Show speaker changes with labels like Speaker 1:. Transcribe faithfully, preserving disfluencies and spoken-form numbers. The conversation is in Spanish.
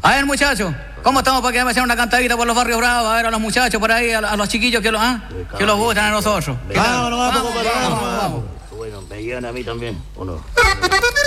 Speaker 1: A ver, muchachos, ¿cómo estamos para que me hagan una cantadita por los barrios bravos? A ver, a los muchachos por ahí, a, a los chiquillos que los, ¿ah? que los gustan a nosotros.
Speaker 2: Vamos, vamos, vamos,
Speaker 1: vamos, vamos.
Speaker 2: Bueno, me llevan a mí también, ¿o no?